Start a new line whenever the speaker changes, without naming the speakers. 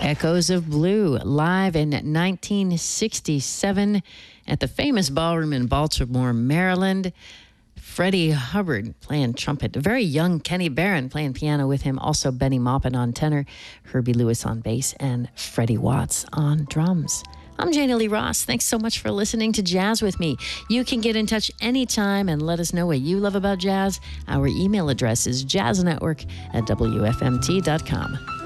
Echoes of Blue, live in 1967 at the famous ballroom in Baltimore, Maryland. Freddie Hubbard playing trumpet. A very young Kenny Barron playing piano with him. Also Benny Maupin on tenor, Herbie Lewis on bass, and Freddie Watts on drums. I'm Janie Lee Ross. Thanks so much for listening to Jazz with me. You can get in touch anytime and let us know what you love about jazz. Our email address is jazznetwork@wfmt.com.